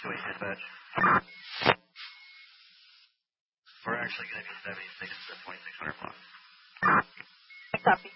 Fluctuate dispatch. We're actually going to be 76 to 2600 block. Copy.